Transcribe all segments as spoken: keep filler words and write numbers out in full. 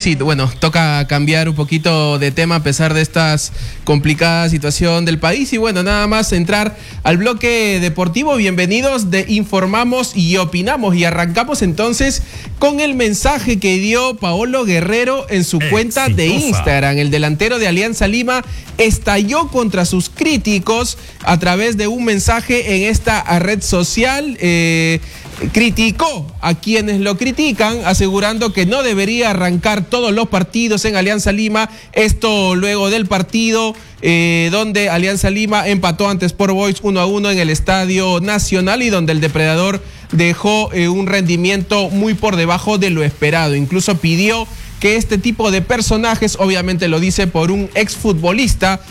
sí, bueno, toca cambiar un poquito de tema a pesar de esta complicada situación del país. Y bueno, nada más entrar al bloque deportivo. Bienvenidos de Informamos y Opinamos. Y arrancamos entonces con el mensaje que dio Paolo Guerrero en su cuenta Exitosa. de Instagram. El delantero de Alianza Lima estalló contra sus críticos a través de un mensaje en esta red social. Eh, criticó a quienes lo critican, asegurando que no debería arrancar todos los partidos en Alianza Lima. Esto luego del partido eh, donde Alianza Lima empató ante Sport Boys uno a uno en el Estadio Nacional y donde el depredador dejó eh, un rendimiento muy por debajo de lo esperado. Incluso pidió que este tipo de personajes, obviamente lo dice por un exfutbolista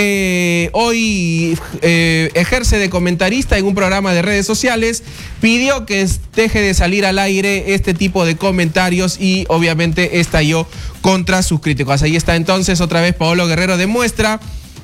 que hoy eh, ejerce de comentarista en un programa de redes sociales, pidió que deje de salir al aire este tipo de comentarios y obviamente estalló contra sus críticos. Ahí está entonces otra vez Paolo Guerrero, demuestra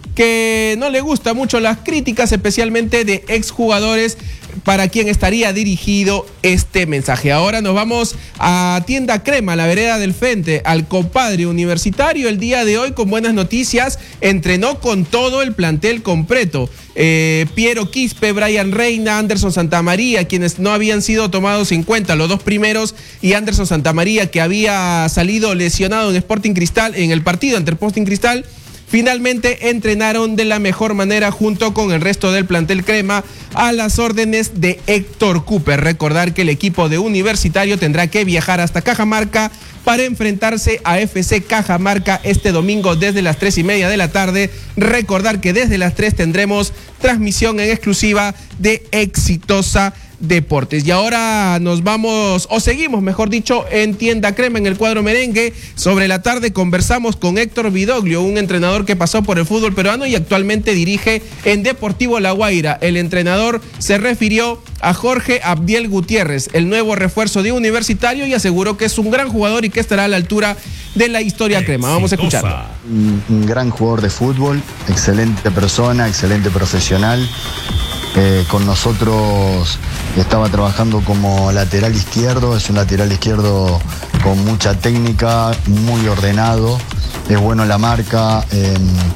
que no le gustan mucho las críticas, especialmente de exjugadores para quien estaría dirigido este mensaje. Ahora nos vamos a Tienda Crema, la vereda del frente, al compadre Universitario. El día de hoy con buenas noticias, entrenó con todo el plantel completo. Eh, Piero Quispe, Brian Reina, Anderson Santamaría, quienes no habían sido tomados en cuenta, los dos primeros, y Anderson Santamaría, que había salido lesionado en Sporting Cristal, en el partido ante Sporting Cristal. Finalmente entrenaron de la mejor manera junto con el resto del plantel crema a las órdenes de Héctor Cooper. Recordar que el equipo de Universitario tendrá que viajar hasta Cajamarca para enfrentarse a F C Cajamarca este domingo desde las tres y media de la tarde. Recordar que desde las tres tendremos transmisión en exclusiva de Exitosa Deportes. Y ahora nos vamos, o seguimos mejor dicho, en Tienda Crema, en el cuadro merengue. Sobre la tarde conversamos con Héctor Vidoglio, un entrenador que pasó por el fútbol peruano y actualmente dirige en Deportivo La Guaira. El entrenador se refirió a Jorge Abdiel Gutiérrez, el nuevo refuerzo de Universitario, y aseguró que es un gran jugador y que estará a la altura de la historia crema. Vamos a escucharlo. Un, un gran jugador de fútbol, excelente persona, excelente profesional. Eh, con nosotros estaba trabajando como lateral izquierdo, es un lateral izquierdo con mucha técnica, muy ordenado, es bueno en la marca. Eh,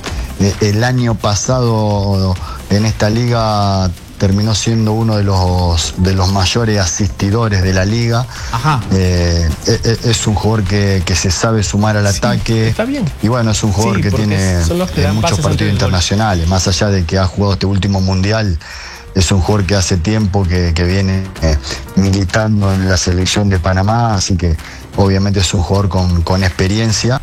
el año pasado en esta liga terminó siendo uno de los de los mayores asistidores de la liga. Ajá. Eh, es, es un jugador que, que se sabe sumar al ataque. Sí, está bien. Y bueno, es un jugador sí, que tiene que muchos partidos internacionales, más allá de que ha jugado este último mundial. Es un jugador que hace tiempo que, que viene eh, militando en la selección de Panamá, así que obviamente es un jugador con, con experiencia.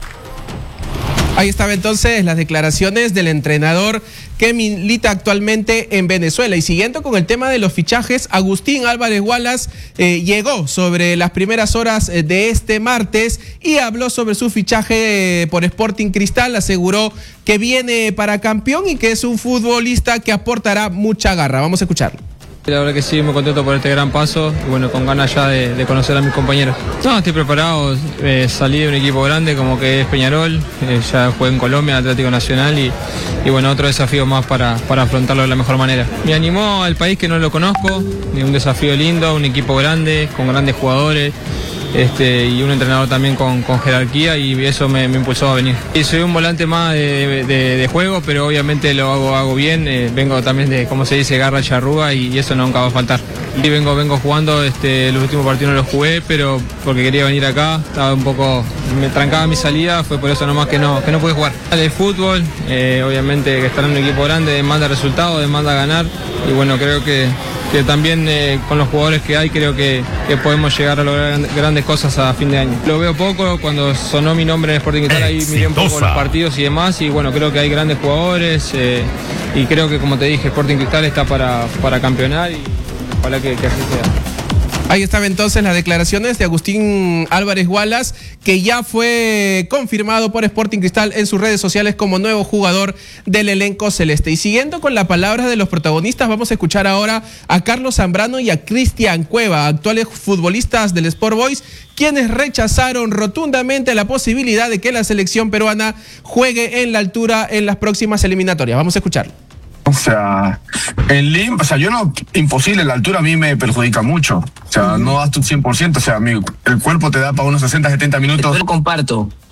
Ahí estaba entonces las declaraciones del entrenador que milita actualmente en Venezuela. Y siguiendo con el tema de los fichajes, Agustín Álvarez Wallace eh, llegó sobre las primeras horas de este martes y habló sobre su fichaje por Sporting Cristal. Aseguró que viene para campeón y que es un futbolista que aportará mucha garra. Vamos a escucharlo. La verdad que sí, muy contento por este gran paso y bueno, con ganas ya de, de conocer a mis compañeros. No, estoy preparado, eh, salí de un equipo grande como que es Peñarol, eh, ya jugué en Colombia, Atlético Nacional y, y bueno, otro desafío más para, para afrontarlo de la mejor manera. Me animó al país que no lo conozco, un desafío lindo, un equipo grande, con grandes jugadores. Este, y un entrenador también con, con jerarquía y eso me, me impulsó a venir. Y soy un volante más de, de, de juego, pero obviamente lo hago, hago bien, eh, vengo también de, como se dice, garra y charrúa y, y eso nunca va a faltar. Y vengo, vengo jugando, este, los últimos partidos no los jugué, pero porque quería venir acá, estaba un poco, me trancaba mi salida, fue por eso nomás que no, que no pude jugar. El fútbol, eh, obviamente que estar en un equipo grande demanda resultados, demanda ganar y bueno, creo que que también eh, con los jugadores que hay creo que, que podemos llegar a lograr grandes cosas a fin de año. Lo veo poco, cuando sonó mi nombre en Sporting Cristal ahí miré un poco los partidos y demás y bueno, creo que hay grandes jugadores eh, y creo que como te dije, Sporting Cristal está para, para campeonar y ojalá que, que así sea. Ahí estaban entonces las declaraciones de Agustín Álvarez Wallace, que ya fue confirmado por Sporting Cristal en sus redes sociales como nuevo jugador del elenco celeste. Y siguiendo con las palabras de los protagonistas, vamos a escuchar ahora a Carlos Zambrano y a Cristian Cueva, actuales futbolistas del Sport Boys, quienes rechazaron rotundamente la posibilidad de que la selección peruana juegue en la altura en las próximas eliminatorias. Vamos a escucharlo. O sea, el lim, o sea, yo no, imposible, la altura a mí me perjudica mucho. O sea, no das tu cien por ciento, o sea, mi, el cuerpo te da para unos sesenta, setenta minutos. Yo lo comparto.